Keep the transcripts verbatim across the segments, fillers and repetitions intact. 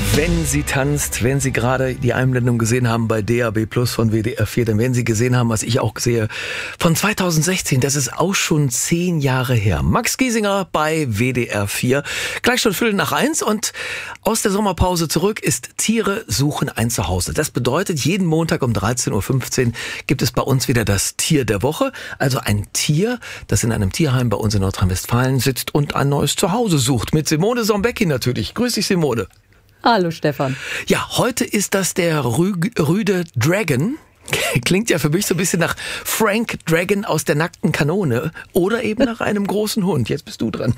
Wenn sie tanzt, wenn Sie gerade die Einblendung gesehen haben bei D A B Plus von W D R vier, dann werden Sie gesehen haben, was ich auch sehe, von zweitausendsechzehn, das ist auch schon zehn Jahre her. Max Giesinger bei W D R vier, gleich schon Viertel nach eins und aus der Sommerpause zurück ist Tiere suchen ein Zuhause. Das bedeutet, jeden Montag um dreizehn Uhr fünfzehn gibt es bei uns wieder das Tier der Woche, also ein Tier, das in einem Tierheim bei uns in Nordrhein-Westfalen sitzt und ein neues Zuhause sucht. Mit Simone Sombecki natürlich. Grüß dich, Simone. Hallo Stefan. Ja, heute ist das der Rü- Rüde Dragon. Klingt ja für mich so ein bisschen nach Frank Dragon aus der nackten Kanone oder eben nach einem großen Hund. Jetzt bist du dran.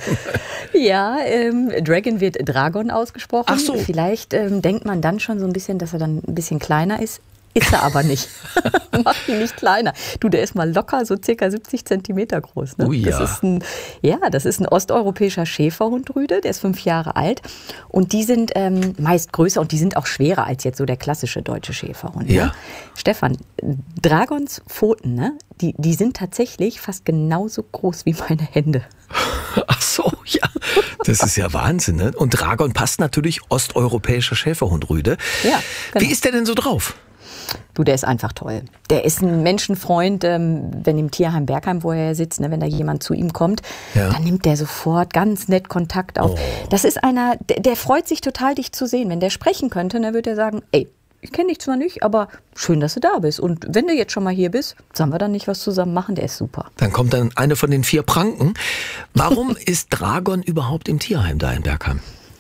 Ja, ähm, Dragon wird Dragon ausgesprochen. Ach so. Vielleicht ähm, denkt man dann schon so ein bisschen, dass er dann ein bisschen kleiner ist. Ist er aber nicht. Mach ihn nicht kleiner. Du, der ist mal locker so circa siebzig Zentimeter groß. Ne? Oh ja. Das ist ein, ja, das ist ein osteuropäischer Schäferhundrüde, der ist fünf Jahre alt. Und die sind ähm, meist größer und die sind auch schwerer als jetzt so der klassische deutsche Schäferhund. Ja. Ne? Stefan, Dragons Pfoten, ne? die, die sind tatsächlich fast genauso groß wie meine Hände. Ach so, ja. Das ist ja Wahnsinn, ne? Und Dragon passt natürlich osteuropäischer Schäferhundrüde. Ja, genau. Wie ist der denn so drauf? Du, der ist einfach toll. Der ist ein Menschenfreund, ähm, wenn im Tierheim Bergheim, wo er sitzt, ne, wenn da jemand zu ihm kommt, Ja. dann nimmt der sofort ganz nett Kontakt auf. Oh. Das ist einer, der, der freut sich total, dich zu sehen. Wenn der sprechen könnte, dann würde er sagen, ey, ich kenne dich zwar nicht, aber schön, dass du da bist. Und wenn du jetzt schon mal hier bist, sollen wir dann nicht was zusammen machen? Der ist super. Dann kommt dann eine von den vier Pranken. Warum ist Dragon überhaupt im Tierheim da in Bergheim?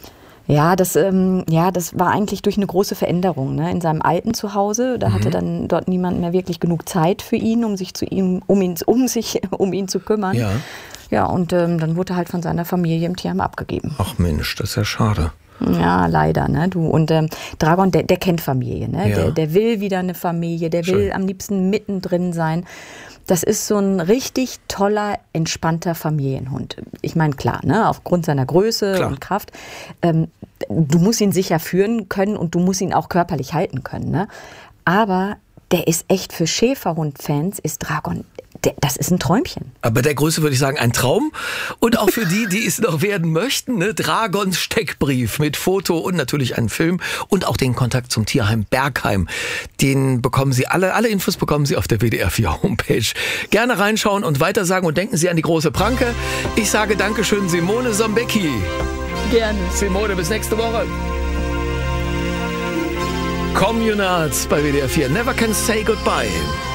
Ja, das, ähm, ja, das war eigentlich durch eine große Veränderung. Ne? In seinem alten Zuhause, da hatte dann dort niemand mehr wirklich genug Zeit für ihn, um sich zu ihm, um ihn, um sich, um ihn zu kümmern. Ja. Ja, und ähm, dann wurde er halt von seiner Familie im Tierheim abgegeben. Ach Mensch, das ist ja schade. Ja, leider, ne, du. Und ähm, Dragon, der, der kennt Familie, ne? Ja. Der, der will wieder eine Familie, der will Schön. am liebsten mittendrin sein. Das ist so ein richtig toller, entspannter Familienhund. Ich meine, klar, ne, aufgrund seiner Größe Klar. und Kraft. Ähm, du musst ihn sicher führen können und du musst ihn auch körperlich halten können, ne? Aber der ist echt für Schäferhund-Fans, ist Dragon, der, das ist ein Träumchen. Aber der Größe würde ich sagen, ein Traum. Und auch für die, die es noch werden möchten, ne? Dragons Steckbrief mit Foto und natürlich einen Film und auch den Kontakt zum Tierheim Bergheim. Den bekommen Sie alle, alle Infos bekommen Sie auf der W D R vier Homepage. Gerne reinschauen und weitersagen und denken Sie an die große Pranke. Ich sage Dankeschön, Simone Sombecki. Gerne. Simone, bis nächste Woche. Communards bei W D R vier. Never can say goodbye.